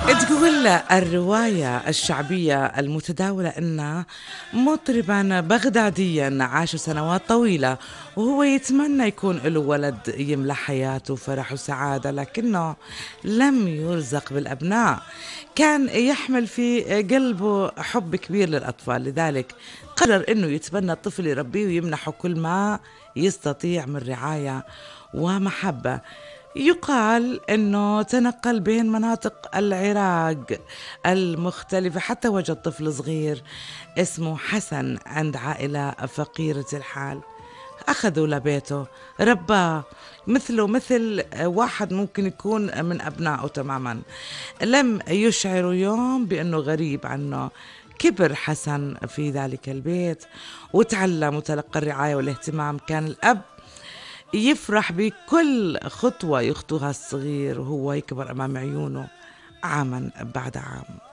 تقول الرواية الشعبية المتداولة أن مطربا بغداديا عاش سنوات طويلة وهو يتمنى يكون له ولد يملى حياته فرح وسعادة، لكنه لم يرزق بالأبناء. كان يحمل في قلبه حب كبير للأطفال، لذلك قرر أنه يتبنى الطفل يربيه ويمنحه كل ما يستطيع من رعاية ومحبة. يقال انه تنقل بين مناطق العراق المختلفة حتى وجد طفل صغير اسمه حسن عند عائلة فقيرة الحال، أخذوا لبيته رباه مثله مثل واحد ممكن يكون من أبنائه تماما. لم يشعروا يوم بأنه غريب عنه. كبر حسن في ذلك البيت وتعلم وتلقى الرعاية والاهتمام. كان الأب يفرح بكل خطوة يخطوها الصغير وهو يكبر أمام عيونه عاما بعد عام.